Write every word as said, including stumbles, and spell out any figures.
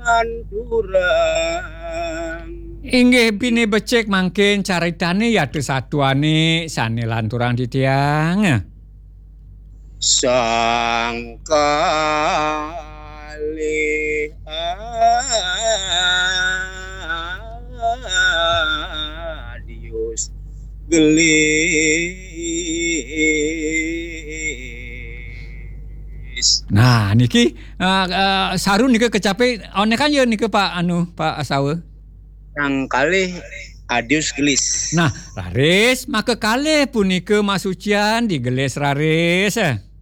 lanturang. Inggih bini becik mangkin caritane ya satuane sane lanturang titiang. Sang kalih adios gelis. Nah niki uh, uh, sarun niki kecape one kan ya niki Pak anu Pak Asawe. Sang kalih adios gelis. Nah, raris maka kalih punika masucian digelis raris.